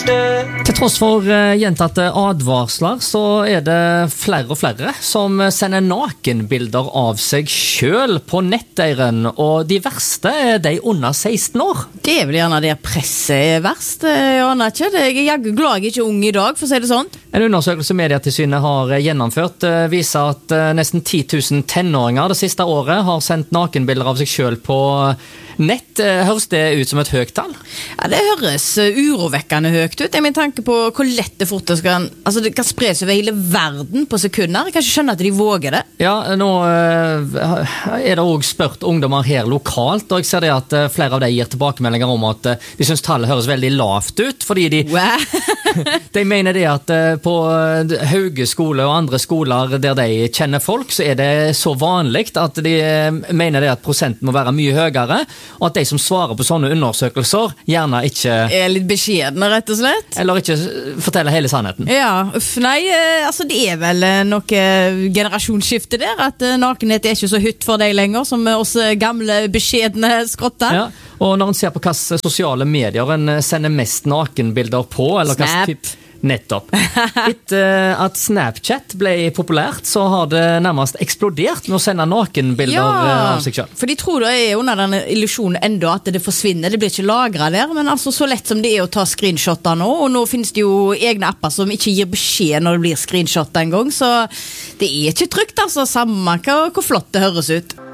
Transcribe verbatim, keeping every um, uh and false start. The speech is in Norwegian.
Til tross for uh, gjentatte advarsler, så er det flere og flere som sender nakenbilder av seg selv på netteieren, og de verste er de under seksten år. Det er vel gjerne det presset er verst, jeg aner ikke. Jeg er jaggu glad jeg ikke er ung i dag, for å si det sånn. En undersøkelse Medietilsynet har gjennomført uh, viser at uh, nesten ti tusen tenåringer det siste året har sendt nakenbilder av seg selv på nett. Høres det ut som et høyt tall? Ja, det høres urovekkende høyt ut. Jeg min tanke på hvor lett det fort kan, altså det kan spre seg over hele verden på sekunder. Jeg kan ikke skjønne at de våger det. Ja, nå uh, er det også spurt ungdommer her lokalt, og jeg ser det at uh, flere av dem gir tilbakemeldinger om at uh, de synes tallet høres veldig lavt ut, fordi de, de mener det at uh, på Hauge skole og andre skoler der de kjenner folk, så er det så vanlig at de uh, mener det at prosenten må være mye høyere, og at de som svarer på sånne undersøkelser gjerne ikke er litt beskjedne, rett og slett. Eller ikke forteller hele sannheten. Ja, uff, nei, altså det er vel noe generasjonsskifte der, at nakenhet er ikke så hytt for deg lenger, som oss gamle beskjedne skrotter. Ja, og når en ser på hva sosiale medier en sender mest nakenbilder på, eller hva typ nettopp. Etter at Snapchat ble populært, så har det nærmest eksplodert med å sende nakenbilder ja, av seg selv. For de tror det er under den illusjonen enda at det forsvinner, det blir ikke lagret der, men altså så lett som det er å ta screenshotter nå, og nå finnes det jo egne apper som ikke gir beskjed når det blir screenshotter en gang, så det er ikke trygt altså, samme hvor flott det høres ut.